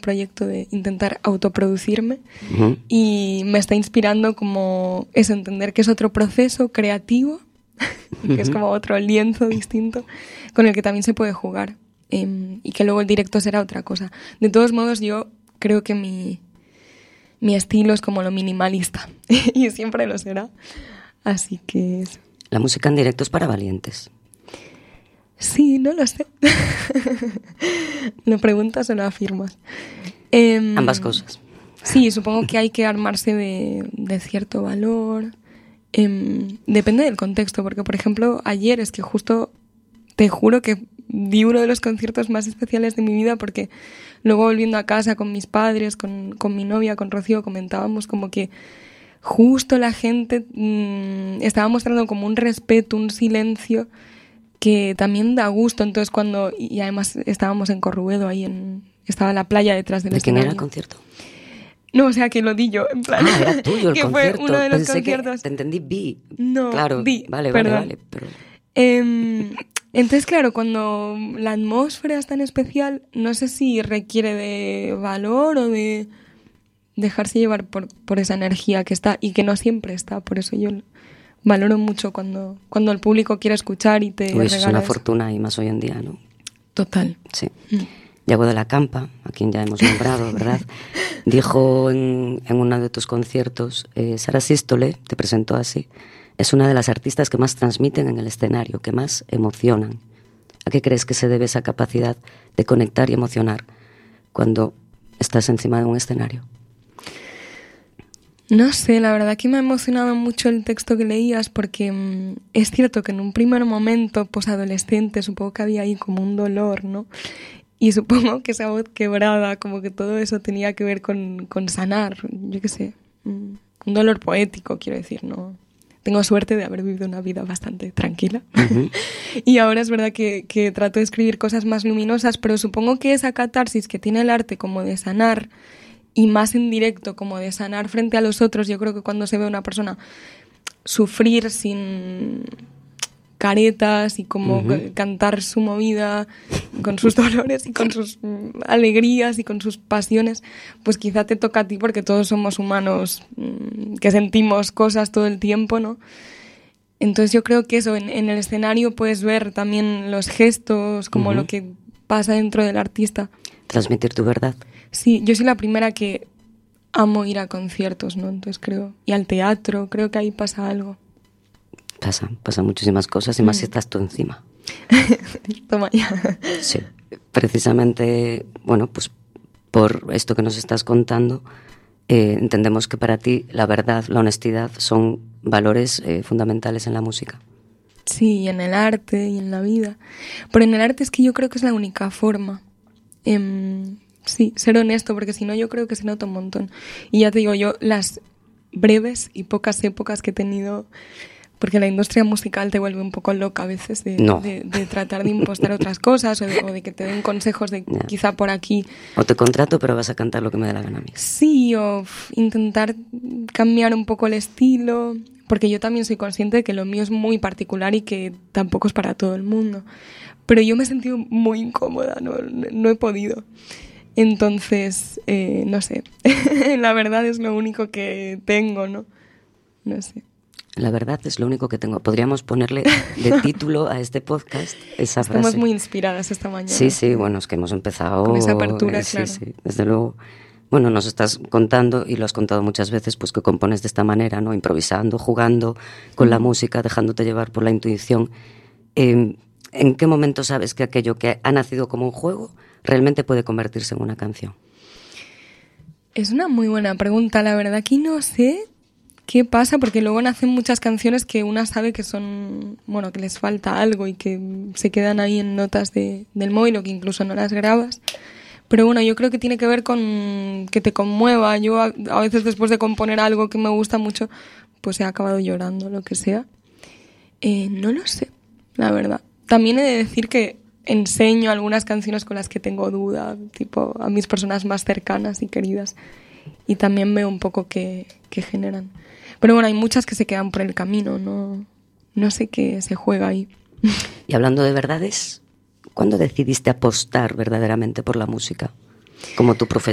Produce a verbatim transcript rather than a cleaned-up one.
proyecto de intentar autoproducirme uh-huh. y me está inspirando como eso, entender que es otro proceso creativo, uh-huh. que es como otro lienzo distinto con el que también se puede jugar eh, y que luego el directo será otra cosa. De todos modos, yo creo que mi, mi estilo es como lo minimalista y siempre lo será. Así que eso. La música en directo es para valientes. Sí, no lo sé. ¿Lo preguntas o lo afirmas? Eh, Ambas cosas. Sí, supongo que hay que armarse de, de cierto valor. Eh, depende del contexto, porque, por ejemplo, ayer es que justo, te juro que di uno de los conciertos más especiales de mi vida, porque luego volviendo a casa con mis padres, con, con mi novia, con Rocío, comentábamos como que justo la gente mmm, estaba mostrando como un respeto, un silencio que también da gusto. Entonces cuando, y además estábamos en Corruedo, ahí en, estaba la playa detrás del escenario. ¿De quién escenario. era el concierto? No, o sea, que lo di yo, en plan. Ah, era tuyo el que concierto. Fue uno de los Pensé conciertos. Que te entendí, vi. No, claro, vi, vale, perdón. vale, vale. Pero... Eh, entonces, claro, cuando la atmósfera es tan especial, no sé si requiere de valor o de dejarse llevar por, por esa energía que está y que no siempre está. Por eso yo valoro mucho cuando, cuando el público quiere escuchar y te Uy, regala es una eso. fortuna y más hoy en día, ¿no? Total. Sí. Mm. Yago de la Campa, a quien ya hemos nombrado, ¿verdad? Dijo en, en uno de tus conciertos, eh, Sara Sístole, te presentó así, es una de las artistas que más transmiten en el escenario, que más emocionan. ¿A qué crees que se debe esa capacidad de conectar y emocionar cuando estás encima de un escenario? No sé, la verdad que me ha emocionado mucho el texto que leías porque mmm, es cierto que en un primer momento, pues adolescente, supongo que había ahí como un dolor, ¿no? Y supongo que esa voz quebrada, como que todo eso tenía que ver con, con sanar, yo qué sé, un dolor poético, quiero decir, ¿no? Tengo suerte de haber vivido una vida bastante tranquila. Uh-huh. Y ahora es verdad que, que trato de escribir cosas más luminosas, pero supongo que esa catarsis que tiene el arte como de sanar, y más en directo, como de sanar frente a los otros, yo creo que cuando se ve a una persona sufrir sin caretas y como uh-huh. cantar su movida con sus dolores y con sus alegrías y con sus pasiones, pues quizá te toca a ti porque todos somos humanos mmm, que sentimos cosas todo el tiempo, ¿no? Entonces yo creo que eso, en, en el escenario puedes ver también los gestos, como uh-huh. lo que pasa dentro del artista. Transmitir tu verdad. Sí, yo soy la primera que amo ir a conciertos, ¿no? Entonces creo, y al teatro, creo que ahí pasa algo. Pasa, pasan muchísimas cosas y más mm. si estás tú encima. Toma ya. Sí, precisamente, bueno, pues por esto que nos estás contando, eh, entendemos que para ti la verdad, la honestidad son valores eh, fundamentales en la música. Sí, y en el arte y en la vida. Pero en el arte es que yo creo que es la única forma. Eh, sí, ser honesto, porque si no yo creo que se nota un montón. Y ya te digo, yo las breves y pocas épocas que he tenido, porque la industria musical te vuelve un poco loca a veces de, no. de, de tratar de impostar otras cosas o de, o de que te den consejos de yeah. quizá por aquí. O te contrato pero vas a cantar lo que me dé la gana a mí. Sí, o f, intentar cambiar un poco el estilo, porque yo también soy consciente de que lo mío es muy particular y que tampoco es para todo el mundo. Pero yo me he sentido muy incómoda, no, no he podido. Entonces, eh, no sé, la verdad es lo único que tengo, ¿no? No sé. La verdad es lo único que tengo. Podríamos ponerle de título a este podcast esa Estamos frase. Estamos muy inspiradas esta mañana. Sí, sí, bueno, es que hemos empezado... Con esa apertura, eh, claro. Sí, sí, desde luego. Bueno, nos estás contando, y lo has contado muchas veces, pues que compones de esta manera, ¿no? Improvisando, jugando con mm. la música, dejándote llevar por la intuición. Eh, ¿En qué momento sabes que aquello que ha nacido como un juego realmente puede convertirse en una canción? Es una muy buena pregunta. La verdad que no sé qué pasa, porque luego nacen muchas canciones que una sabe que son, bueno, que les falta algo y que se quedan ahí en notas de, del móvil o que incluso no las grabas. Pero bueno, yo creo que tiene que ver con que te conmueva. Yo a, a veces después de componer algo que me gusta mucho, pues he acabado llorando, lo que sea. Eh, no lo sé, la verdad. También he de decir que enseño algunas canciones con las que tengo duda, tipo a mis personas más cercanas y queridas, y también veo un poco qué, qué generan. Pero bueno, hay muchas que se quedan por el camino, no, no sé qué se juega ahí. Y hablando de verdades, ¿cuándo decidiste apostar verdaderamente por la música como tu profesión?